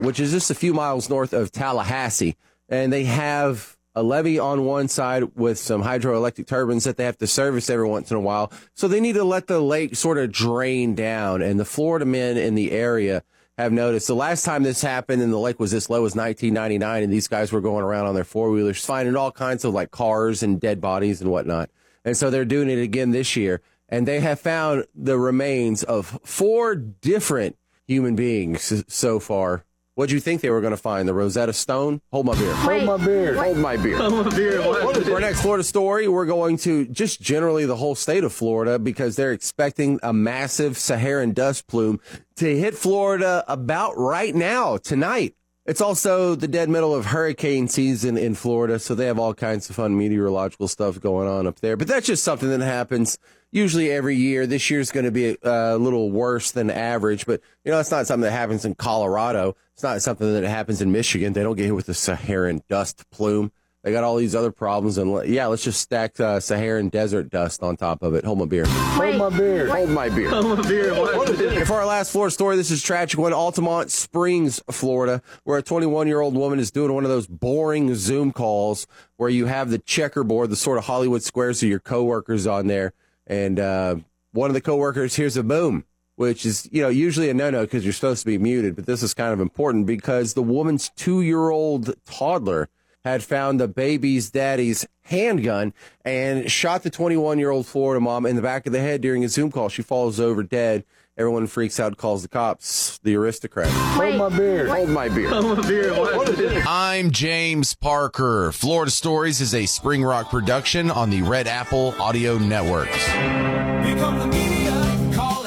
which is just a few miles north of Tallahassee. And they have a levee on one side with some hydroelectric turbines that they have to service every once in a while. So they need to let the lake sort of drain down. And the Florida men in the area have noticed the last time this happened and the lake was this low was 1999. And these guys were going around on their four-wheelers, finding all kinds of like cars and dead bodies and whatnot. And so they're doing it again this year. And they have found the remains of 4 different human beings so far. What do you think they were going to find? The Rosetta Stone? Hold my beer. Hold my beer. Hold my beer. Hold my beer. For our next Florida story, we're going to just generally the whole state of Florida because they're expecting a massive Saharan dust plume to hit Florida about right now, tonight. It's also the dead middle of hurricane season in Florida, so they have all kinds of fun meteorological stuff going on up there. But that's just something that happens usually every year. This year's going to be a little worse than average, but, it's not something that happens in Colorado. It's not something that happens in Michigan. They don't get hit with the Saharan dust plume. They got all these other problems, and let's just stack Saharan desert dust on top of it. Hold my beer. Hold my beer. Hold my beer. Hold my beer. And for our last Florida story, this is a tragic one. Altamont Springs, Florida, where a 21-year-old woman is doing one of those boring Zoom calls where you have the checkerboard, the sort of Hollywood squares of your coworkers on there, and one of the coworkers hears a boom, which is, usually a no-no because you're supposed to be muted, but this is kind of important because the woman's 2-year-old toddler had found the baby's daddy's handgun and shot the 21-year-old Florida mom in the back of the head during a Zoom call. She falls over dead. Everyone freaks out, calls the cops. The aristocrat. Hold my beer. Hold my beer. Hold my beer. I'm James Parker. Florida Stories is a Spring Rock production on the Red Apple Audio Networks. Here comes the media. Call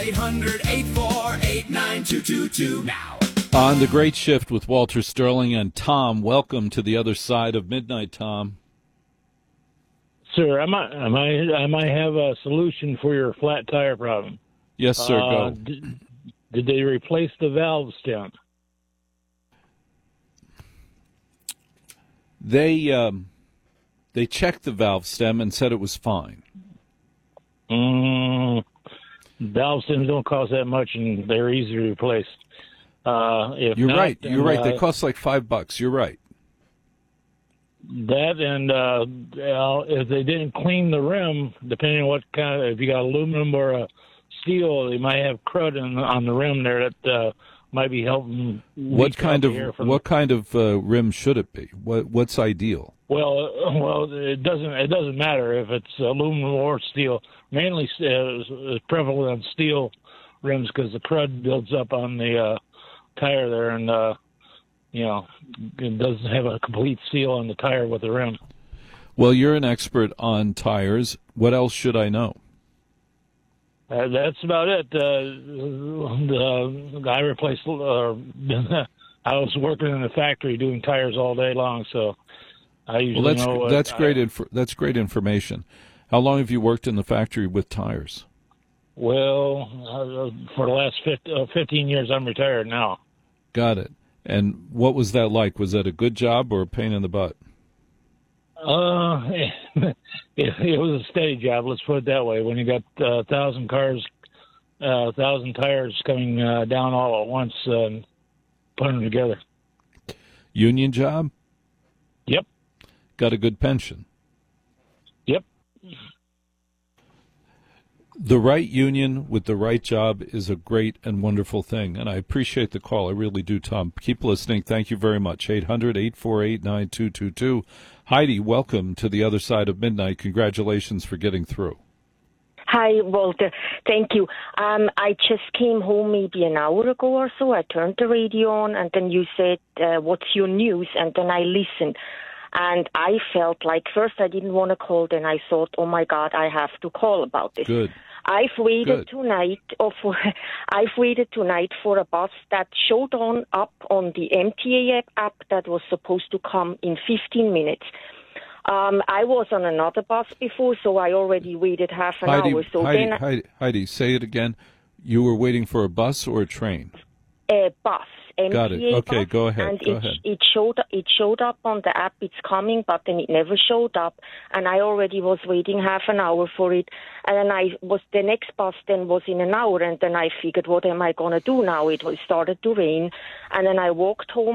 800-848-9222 now. On the Great Shift with Walter Sterling and Tom, welcome to the other side of midnight, Tom. Sir, I might have a solution for your flat tire problem. Yes, sir, go. Did they replace the valve stem? They checked the valve stem and said it was fine. Valve stems don't cost that much, and they're easy to replace. You're right. They cost like $5. You're right. That and if they didn't clean the rim, depending on what kind of, if you got aluminum or a steel, they might have crud on the rim there that might be helping. What kind of rim should it be? What's ideal? Well, it doesn't matter if it's aluminum or steel. Mainly it's prevalent on steel rims because the crud builds up on the tire there, and it doesn't have a complete seal on the tire with the rim. Well, you're an expert on tires. What else should I know? That's about it. I replaced. I was working in the factory doing tires all day long, so I usually know. That's great information. How long have you worked in the factory with tires? Well, for the last 15 years, I'm retired now. Got it. And what was that like? Was that a good job or a pain in the butt? It was a steady job, let's put it that way. When you got 1,000 cars, 1,000 tires coming down all at once, and putting them together. Union job? Yep. Got a good pension? Yep. The right union with the right job is a great and wonderful thing, and I appreciate the call. I really do, Tom. Keep listening. Thank you very much. 800-848-9222. Heidi, welcome to the other side of midnight. Congratulations for getting through. Hi, Walter. Thank you. I just came home maybe an hour ago or so. I turned the radio on, and then you said, what's your news? And then I listened. And I felt like first I didn't want to call, then I thought, oh my God, I have to call about this. Good. I've waited tonight for a bus that showed up on the MTA app that was supposed to come in 15 minutes. I was on another bus before, so I already waited half an hour. So Heidi, say it again. You were waiting for a bus or a train? bus. Got it. MTA Okay, bus, go ahead. And Go ahead. It showed up on the app. It's coming, but then it never showed up, and I already was waiting half an hour for it. And then the next bus then was in an hour, and then I figured, what am I gonna do now? It started to rain, and then I walked home.